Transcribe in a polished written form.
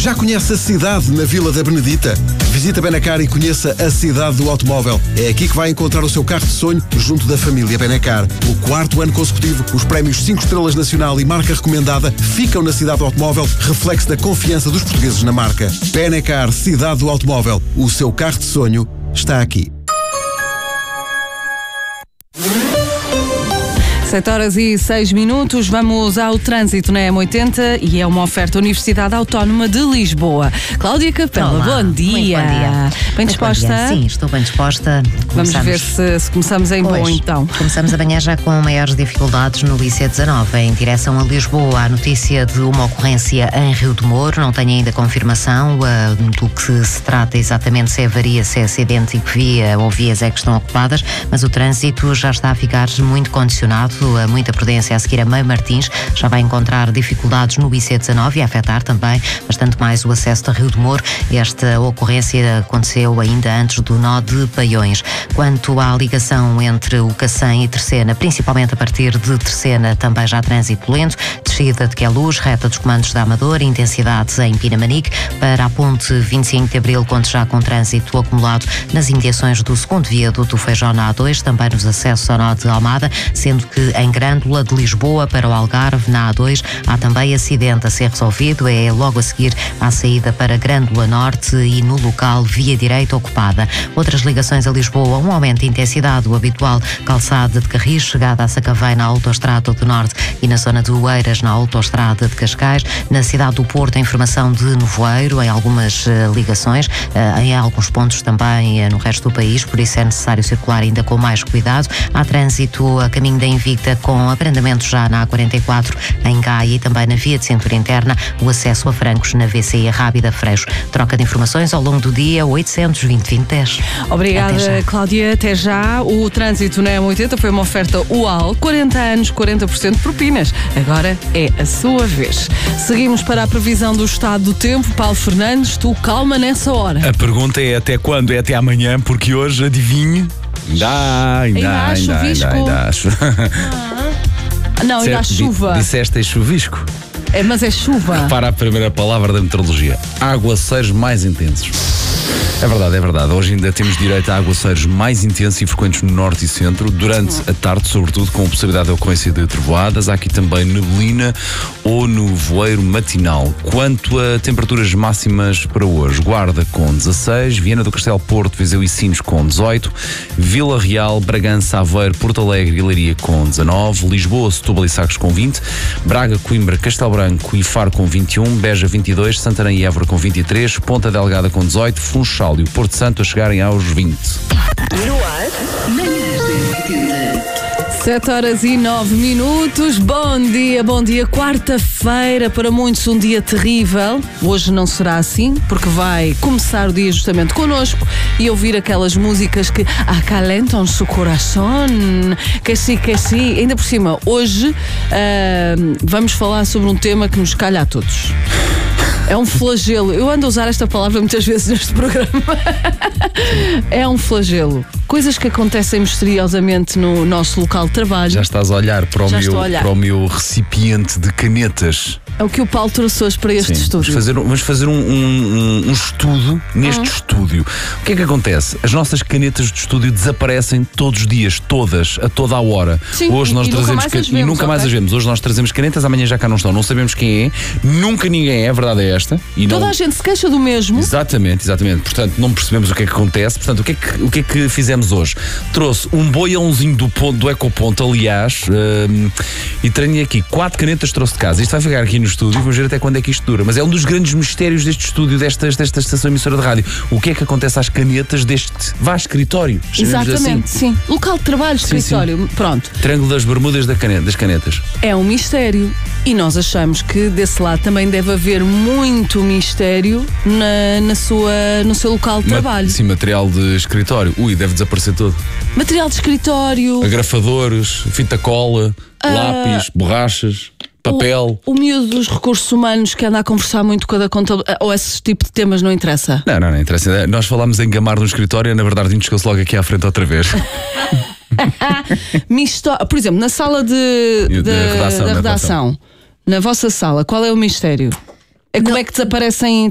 Já conhece a cidade na Vila da Benedita? Visita Benacar e conheça a cidade do automóvel. É aqui que vai encontrar o seu carro de sonho junto da família Benacar. O 4º ano consecutivo, os prémios 5 estrelas nacional e marca recomendada ficam na cidade do automóvel, reflexo da confiança dos portugueses na marca. Benacar, cidade do automóvel. O seu carro de sonho está aqui. 7h06, vamos ao trânsito na M80 e é uma oferta Universidade Autónoma de Lisboa. Cláudia Capela, Olá, bom dia. Muito bom dia. Bem disposta? Bom dia. Sim, estou bem disposta. Vamos ver se começamos em bom então. Começamos amanhã já com maiores dificuldades no IC19 em direção a Lisboa. A notícia de uma ocorrência em Rio de Moro, não tenho ainda confirmação do que se trata exatamente, se é avaria, se é acidente e que via ou vias é que estão ocupadas, mas o trânsito já está a ficar muito condicionado. Muita prudência a seguir a Meio Martins, já vai encontrar dificuldades no IC19 e a afetar também bastante mais o acesso de Rio de Moro. Esta ocorrência aconteceu ainda antes do nó de Paiões. Quanto à ligação entre o Cacém e Terceira, principalmente a partir de Terceira, também já trânsito lento, descida de Queluz, reta dos comandos da Amadora, intensidades em Pinamanique, para a ponte 25 de Abril, conto já com trânsito acumulado nas imediações do 2º viaduto Feijó na A2, também nos acessos ao nó de Almada, sendo que em Grândola de Lisboa para o Algarve, na A2, há também acidente a ser resolvido, é logo a seguir à saída para Grândola Norte e no local via direita ocupada. Outras ligações a Lisboa, um aumento de intensidade, o habitual calçada de Carris, chegada a Sacavém na Autoestrada do Norte e na zona de Oeiras na Autoestrada de Cascais. Na cidade do Porto, a informação de nevoeiro em algumas ligações, em alguns pontos também no resto do país, por isso é necessário circular ainda com mais cuidado. Há trânsito a caminho da Invicta, com abrandamento já na A44 em Gaia e também na via de cintura interna, o acesso a Francos na VCI Rábida Freixo. Troca de informações ao longo do dia, 820-2010. Obrigada, Cláudia. Até já. O trânsito na M80 foi uma oferta UAL, 40 anos, 40% de propinas. Agora é a sua vez. Seguimos para a previsão do estado do tempo. Paulo Fernandes, tu calma nessa hora. A pergunta é até quando? É até amanhã, porque hoje, adivinhe, ainda há chuvisco. Não, ainda há chuva. Disseste é chuvisco? É, mas é chuva. Repara a primeira palavra da meteorologia: aguaceiros mais intensos. É verdade. Hoje ainda temos direito a aguaceiros mais intensos e frequentes no norte e centro, durante a tarde, sobretudo com a possibilidade de ocorrência de trovoadas. Há aqui também neblina ou nevoeiro matinal. Quanto a temperaturas máximas para hoje: Guarda com 16, Viana do Castelo, Porto, Viseu e Sines com 18, Vila Real, Bragança, Aveiro, Porto Alegre e Leiria com 19, Lisboa, Setúbal e Sagres com 20, Braga, Coimbra, Castelo Branco e Faro com 21, Beja 22, Santarém e Évora com 23, Ponta Delgada com 18, Funchal e o Porto Santo a chegarem aos 20. No ar, manhãs da 7h09. Bom dia. Quarta-feira, para muitos um dia terrível. Hoje não será assim, porque vai começar o dia justamente connosco e ouvir aquelas músicas que acalentam o coração, que sim. Ainda por cima, hoje vamos falar sobre um tema que nos calha a todos. É um flagelo. Eu ando a usar esta palavra muitas vezes neste programa. É um flagelo. Coisas que acontecem misteriosamente no nosso local de trabalho. Já estás a olhar para o meu recipiente de canetas. É o que o Paulo trouxe hoje para este estúdio. Vamos fazer um estudo neste estúdio. O que é que acontece? As nossas canetas de estúdio desaparecem todos os dias, todas, a toda a hora. Sim, hoje nós trazemos e nunca mais as vemos. Hoje nós trazemos canetas, amanhã já cá não estão. Não sabemos quem é, nunca ninguém é, a verdade é esta. E toda a gente se queixa do mesmo. Exatamente. Portanto, não percebemos o que é que acontece. Portanto, o que é que fizemos hoje? Trouxe um boiãozinho do Ecoponto, aliás, e tenho aqui 4 canetas, trouxe de casa. Isto vai ficar aqui no estúdio, vamos ver até quando é que isto dura. Mas é um dos grandes mistérios deste estúdio, desta estação emissora de rádio. O que é que acontece às canetas deste escritório? Exatamente, assim. sim. Local de trabalho, escritório, sim. Pronto. Triângulo das Bermudas das canetas. É um mistério. E nós achamos que desse lado também deve haver muito mistério no seu local de trabalho. Sim, material de escritório. Deve desaparecer todo. Material de escritório. Agrafadores, fita cola, lápis, borrachas, papel. O miúdo dos recursos humanos que anda a conversar muito com a contabilidade, ou esse tipo de temas não interessa? Não interessa. Nós falámos em gamar no escritório e na verdade chegou-se logo aqui à frente outra vez. Por exemplo, na sala da redação, na vossa sala, qual é o mistério? É como é que desaparecem